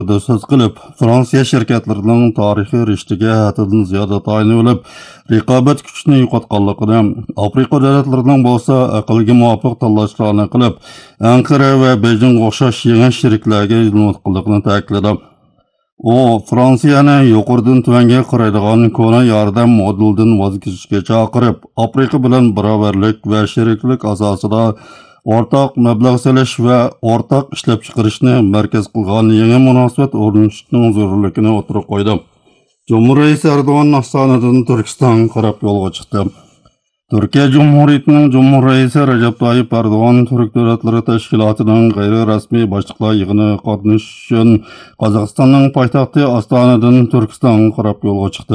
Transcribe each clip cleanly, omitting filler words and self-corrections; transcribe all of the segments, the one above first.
Söz qilib, Fransiya şirkatlarining tarixiy rishtiga haddan ziyoda tayinlanib, raqobat kuchini yo'qotganligini, Afrika davlatlarining bo'lsa aqlga muvofiq tanlashlarni qilib, Ankara va Bejing o'xshash yangi sheriklarga yo'naltganligini ta'kidladi. U Fransiyani yuqoridan tuvanga qaraydigan kona yordam modelidan voz kechishga chaqirib, Afrika bilan barobarlik va sheriklik asosida ortaq mablag' solish va ortaq ishlab chiqarishni markaz qilgan yangi munosabat o'rnatishning zarurligini o'tirib qo'ydi. Cumhuriyet Erdo'g'an Astanadan Turkiston qarab yo'lga chiqdi. Turkiya Cumhuriyetining Cumhuriyeti Recep Tayyip Erdo'g'an Türk Davlatlari Tashkilotining g'ayri-rasmiy boshliqlar yig'ini qatnashish uchun Qozog'istonning poytaxti Astanadan Turkiston qarab yo'lga chiqdi.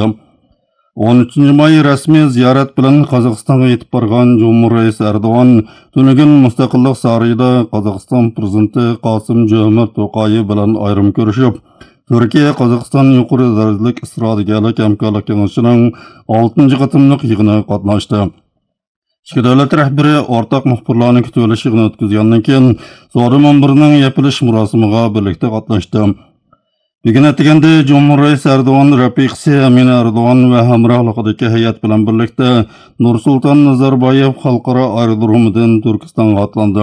13 may rasmiy ziyorat bilan Qozog'istonga yetib borgan Cumhuriyet Erdo'g'an tunugun mustaqillik sarayida Qozog'iston prezidenti Qosim-Jo'mart To'qayev bilan ayrim ko'rishib, Turkiya Qozog'iston yuqori darajalik strategik hamkorlik kengashining 6-qatimliq yig'inida qatnashdi. Ikki davlat rahbari o'rtaq muxbirlarni kutib olish yig'ini o'tkazgandan keyin savdo munbirining yopilish murosimiga birlikda qatnashdi. Bugun atganda Cumhuriyet Erdo'g'an rafiqasi Amin Erdo'g'an va hamrohligidagi hay'at bilan birlikda Nursulton Nazarboyev xalqaro aerodromidan Turkistonga atlandi.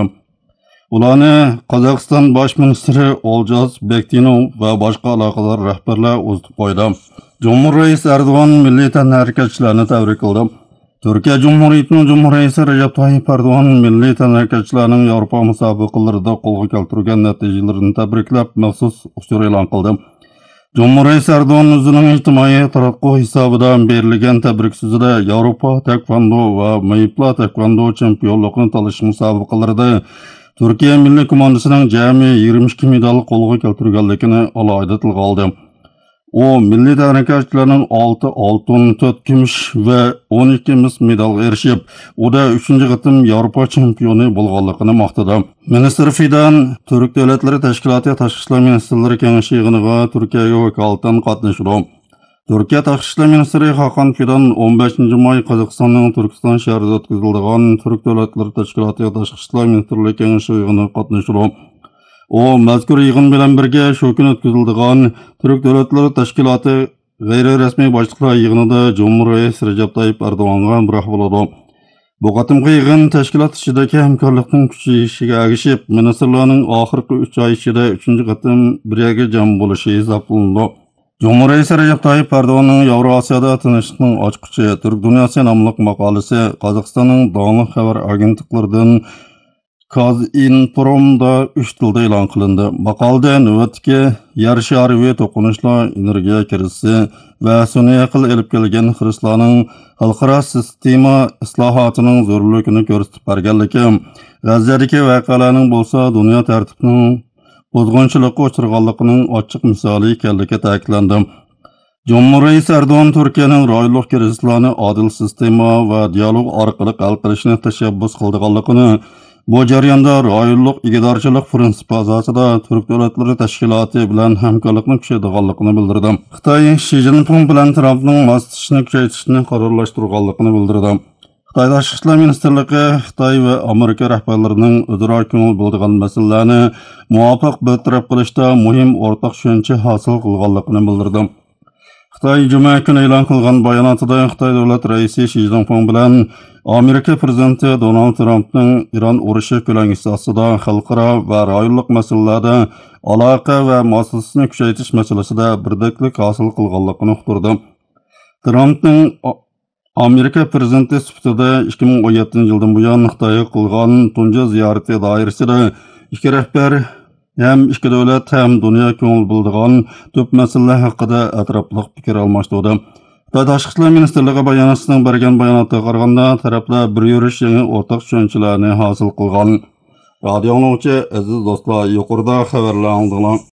Ularni Qozog'iston bosh ministri Oljoz Bektinov va boshqa aloqador rahbarlar o'zib qo'ydi. Cumhuriyet Erdo'g'an milliy tanharakatchilarni tabrik qildi. Turkiya Cumhuriyetining Cumhuriyeti Recep Tayyip Erdo'g'an milliy tanharakatchilarning Yevropa musobaqalarida qo'lga keltirgan natijalarini tabriklab maxsus usul e'lon qildi. Cumhuriyet Erdo'g'an o'zining ijtimoiy taraqquy hisobidan berilgan tabrik so'zida Yevropa taekvondo va mayipla taekvondo chempionligini talash musobaqalarida Turkiya milliy komandasining jami 22 medal qo'lga keltirganligini alohida tilga oldi. O milliy tanharakatchilarning 6 oltin, 4 kumush va 12 mis medalga erishib, u da 3-qatim Yevropa chempioni bo'lganligini maqtadi. Ministr Fidan Turk davlatlari tashkiloti tashqi ishlar ministrlari kengashi yig'iniga Turkiyaga vakolatan qatnashdi. Turkiya tashqi ishlar ministri Hakan Fidan 15 may Qozog'istonning Turkiston shahrida o'tkazilgan Turk davlatlari tashkiloti tashqi ishlar ministrlari kengashi yig'iniga qatnashdi. O mazkur yig'in bilan birga shu kun o'tkazilgan Turk davlatlari tashkiloti g'ayri-rasmiy boshliqlar yig'inida Cumhuriyet Recep Tayyip Erdo'g'anga hamroh bo'ladi. Bu qatimgi yig'in tashkilot ichidagi hamkorlikning kuchayishiga ergashib, ministrlarning oxirgi 3 oy ichida 3-qatim birga jam bo'lishi hisoblandi. Cumhuriyet Recep Tayyip Erdo'g'anning Yevrosiyoda tinchlikning ochqichi Turk dunyosi nomli maqolasi Qozog'istonning davlat xabar agentliklaridan Kazinpromda 3 tilda e'lon qilindi. Maqolada navbatdagi yer shariviy to'qinishlar, energiya krizi va sun'iy aql elib kelgan xiristlarning xalqaro sistema islohotining zarurligini ko'rsatib berganligi, G'azzadagi voqealarning bo'lsa dunyo tartibining buzg'unchilikka uchraganligining ochiq misoli ekanligi ta'kidlandi. Cumhuriyet Erdo'g'an Turkiyaning rayonlik krizlarni odil sistema va dialog orqali hal qilishni tashabbus qilganligini, bu jarayonda rayonlik igidorchilik prinsipi asosida Turk davlatlari tashkiloti bilan hamkorlikni kuchaytirganligini bildirdi. Xitoy Shi Jinping bilan Trampning moslashishni kuchaytirishni qarorlashtirganligini bildirdi. Xitoy tashqi ishlar ministrligi Xitoy va Amerika rahbarlarining o'zaro ko'ngil bo'lgan masalalarni muvofiq bartaraf qilishda muhim o'rtaq tushuncha hosil qilganligini bildirdi. Xitoy juma kuni e'lon qilgan bayonotida Xitoy davlat raisi Shi Jinping bilan Amerika prezidenti Donald Trumpning Iran urushi ko'langichi ostida xalqaro va rayonlik masalalarda aloqa va moslashishni kuchaytirish masalasida birdaklik hosil qilganligini uqtirdi. Trumpning Amerika prezidenti sifatida 2017-yildan buyon Xitoyga qilgan tunji ziyorati doirasida ikki rahbar hem ikki davlat hem dunyo ko'ngil bildigan ko'p masalalar haqida atrofli fikr almashtirdi. Xitoy tashqi ishlar ministrligi bayonotida bergan bayonotga qaraganda taraflar bir yurish yangi o'rtaq tushunchalarni hosil qilgan. Radio anglaguvchi aziz do'stlar, yuqorida xabarlar aldinglar.